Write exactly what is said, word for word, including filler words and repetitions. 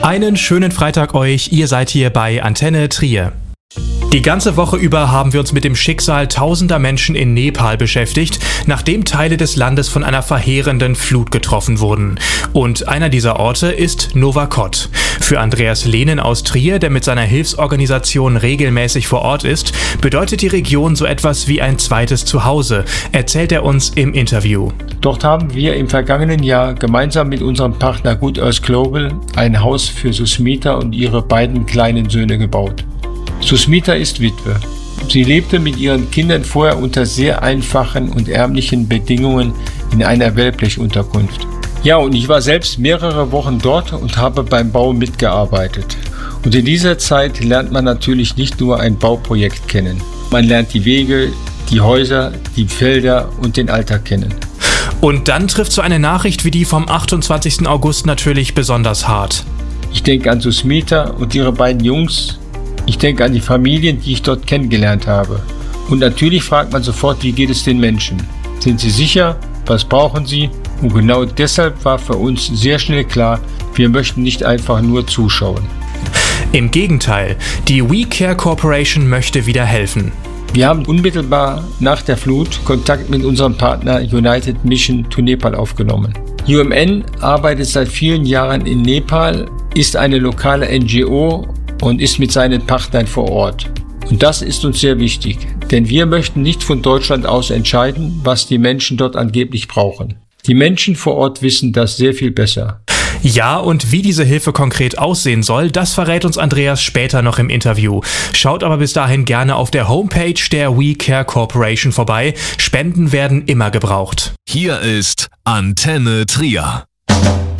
Einen schönen Freitag euch, ihr seid hier bei Antenne Trier. Die ganze Woche über haben wir uns mit dem Schicksal tausender Menschen in Nepal beschäftigt, nachdem Teile des Landes von einer verheerenden Flut getroffen wurden. Und einer dieser Orte ist Novakot. Für Andreas Lehnen aus Trier, der mit seiner Hilfsorganisation regelmäßig vor Ort ist, bedeutet die Region so etwas wie ein zweites Zuhause, erzählt er uns im Interview. Dort haben wir im vergangenen Jahr gemeinsam mit unserem Partner Good Earth Global ein Haus für Susmita und ihre beiden kleinen Söhne gebaut. Susmita ist Witwe. Sie lebte mit ihren Kindern vorher unter sehr einfachen und ärmlichen Bedingungen in einer Wellblechunterkunft. Ja, und ich war selbst mehrere Wochen dort und habe beim Bau mitgearbeitet. Und in dieser Zeit lernt man natürlich nicht nur ein Bauprojekt kennen. Man lernt die Wege, die Häuser, die Felder und den Alltag kennen. Und dann trifft so eine Nachricht wie die vom achtundzwanzigsten August natürlich besonders hart. Ich denke an Susmita und ihre beiden Jungs. Ich denke an die Familien, die ich dort kennengelernt habe. Und natürlich fragt man sofort, wie geht es den Menschen? Sind sie sicher? Was brauchen sie? Und genau deshalb war für uns sehr schnell klar, wir möchten nicht einfach nur zuschauen. Im Gegenteil, die We Care Corporation möchte wieder helfen. Wir haben unmittelbar nach der Flut Kontakt mit unserem Partner United Mission to Nepal aufgenommen. U M N arbeitet seit vielen Jahren in Nepal, ist eine lokale N G O und ist mit seinen Partnern vor Ort. Und das ist uns sehr wichtig, denn wir möchten nicht von Deutschland aus entscheiden, was die Menschen dort angeblich brauchen. Die Menschen vor Ort wissen das sehr viel besser. Ja, und wie diese Hilfe konkret aussehen soll, das verrät uns Andreas später noch im Interview. Schaut aber bis dahin gerne auf der Homepage der We Care Corporation vorbei. Spenden werden immer gebraucht. Hier ist Antenne Trier.